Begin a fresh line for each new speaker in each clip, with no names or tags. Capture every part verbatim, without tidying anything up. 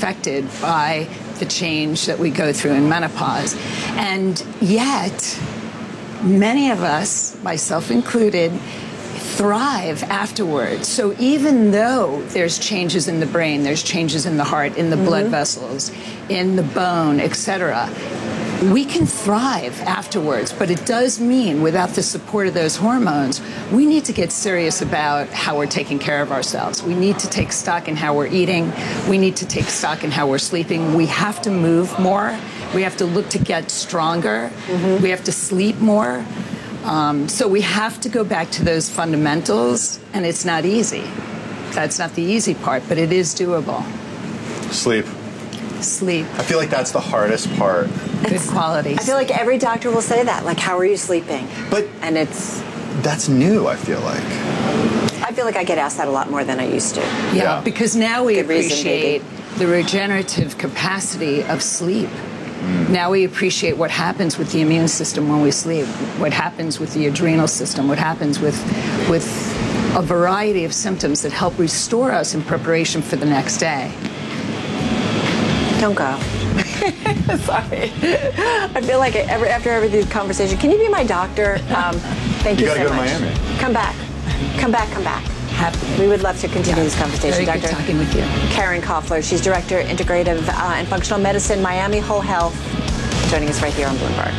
affected by the change that we go through in menopause. And yet, many of us, myself included, thrive afterwards. So even though there's changes in the brain, there's changes in the heart, in the mm-hmm. blood vessels, in the bone, et cetera, we can thrive afterwards. But it does mean without the support of those hormones, we need to get serious about how we're taking care of ourselves. We need to take stock in how we're eating. We need to take stock in how we're sleeping. We have to move more. We have to look to get stronger. Mm-hmm. We have to sleep more. Um, so we have to go back to those fundamentals, and it's not easy. That's not the easy part, but it is doable.
Sleep.
Sleep.
I feel like that's the hardest part.
Good quality.
I feel like every doctor will say that, like, how are you sleeping?
But
and it's
that's new, I feel like.
I feel like I get asked that a lot more than I used to.
Yeah,
Yeah.
because now we
Good reason,
appreciate
maybe.
the regenerative capacity of sleep. Mm. Now we appreciate what happens with the immune system when we sleep, what happens with the adrenal system, what happens with with a variety of symptoms that help restore us in preparation for the next day.
Don't go. Sorry. I feel like every, after every conversation, can you be my doctor? Um, thank you,
you
so
gotta go
much.
to Miami.
Come back. Come back, come back.
Happy.
We would love to continue
Yeah.
this conversation,
Very good
Doctor
talking with you.
Karen Koffler. She's Director, Integrative uh, and Functional Medicine, Miami Whole Health, joining us right here on Bloomberg.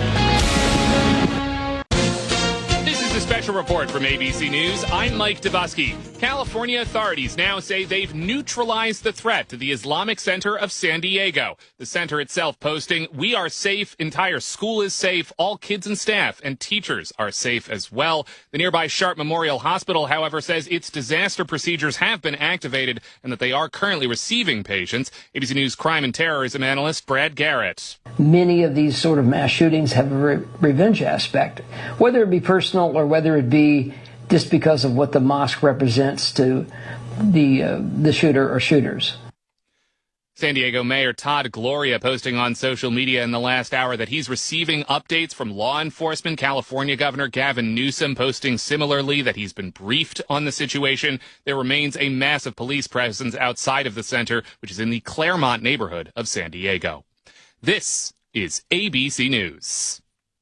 A special report from A B C News. I'm Mike Dubusky. California authorities now say they've neutralized the threat to the Islamic Center of San Diego. The center itself posting, "We are safe. Entire school is safe. All kids and staff and teachers are safe as well." The nearby Sharp Memorial Hospital, however, says its disaster procedures have been activated and that they are currently receiving patients. A B C News crime and terrorism analyst Brad Garrett.
Many of these sort of mass shootings have a re- revenge aspect, whether it be personal or whether it be just because of what the mosque represents to the uh, the shooter or shooters.
San Diego Mayor Todd Gloria posting on social media in the last hour that he's receiving updates from law enforcement. California Governor Gavin Newsom posting similarly that he's been briefed on the situation. There remains a massive police presence outside of the center, which is in the Claremont neighborhood of San Diego. This is A B C News.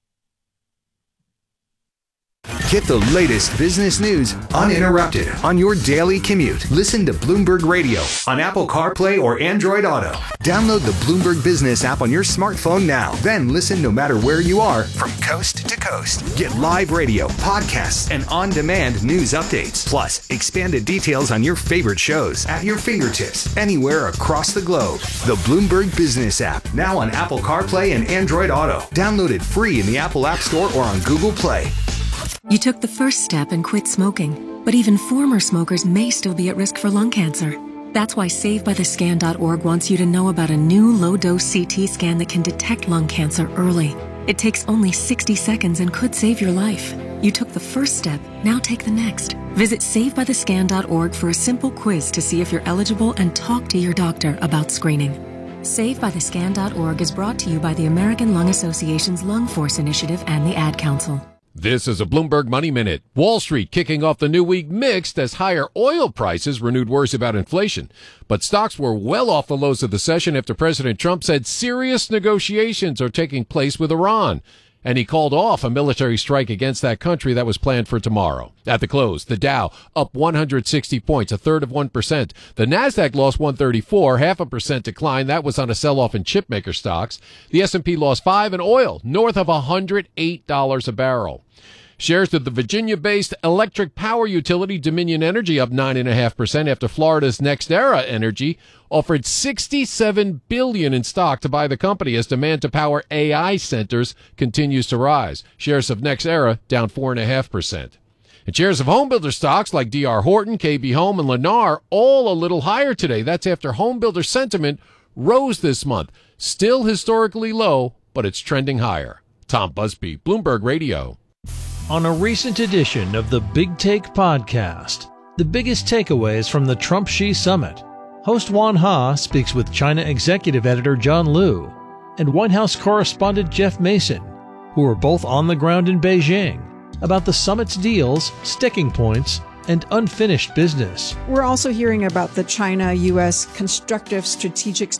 Get the latest business news uninterrupted on your daily commute. Listen to Bloomberg Radio on Apple CarPlay or Android Auto. Download the Bloomberg Business app on your smartphone now. Then listen no matter where you are from coast to coast. Get live radio, podcasts, and on-demand news updates. Plus, expanded details on your favorite shows at your fingertips anywhere across the globe. The Bloomberg Business app, now on Apple CarPlay and Android Auto. Download it free in the Apple App Store or on Google Play.
You took the first step and quit smoking, but even former smokers may still be at risk for lung cancer. That's why Save By The Scan dot org wants you to know about a new low-dose C T scan that can detect lung cancer early. It takes only sixty seconds and could save your life. You took the first step, now take the next. Visit Save By The Scan dot org for a simple quiz to see if you're eligible and talk to your doctor about screening. Save By The Scan dot org is brought to you by the American Lung Association's Lung Force Initiative and the Ad Council.
This is a Bloomberg Money Minute. Wall Street kicking off the new week mixed as higher oil prices renewed worries about inflation. But stocks were well off the lows of the session after President Trump said serious negotiations are taking place with Iran. And he called off a military strike against that country that was planned for tomorrow. At the close, the Dow up one hundred sixty points, a third of one percent. The Nasdaq lost one thirty-four, half a percent decline. That was on a sell-off in chipmaker stocks. The S and P lost five, and oil north of one hundred eight dollars a barrel. Shares of the Virginia-based electric power utility Dominion Energy up nine point five percent after Florida's NextEra Energy offered sixty-seven billion dollars in stock to buy the company as demand to power A I centers continues to rise. Shares of NextEra down four point five percent. And shares of homebuilder stocks like D R Horton, K B Home, and Lennar all a little higher today. That's after homebuilder sentiment rose this month. Still historically low, but it's trending higher. Tom Busby, Bloomberg Radio.
On a recent edition of the Big Take podcast, the biggest takeaways from the Trump-Xi summit. Host Juan Ha speaks with China executive editor John Liu and White House correspondent Jeff Mason, who are both on the ground in Beijing, about the summit's deals, sticking points, and unfinished business.
We're also hearing about the China-U S constructive strategic